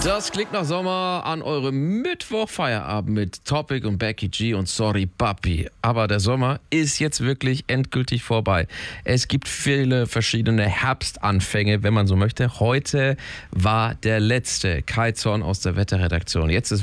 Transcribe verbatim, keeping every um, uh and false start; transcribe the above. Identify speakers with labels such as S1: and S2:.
S1: Das klingt nach Sommer an eurem Mittwoch-Feierabend mit Topic und Becky G und Sorry Papi. Aber der Sommer ist jetzt wirklich endgültig vorbei. Es gibt viele verschiedene Herbstanfänge, wenn man so möchte. Heute war der letzte. Kai Zorn aus der Wetterredaktion. Jetzt ist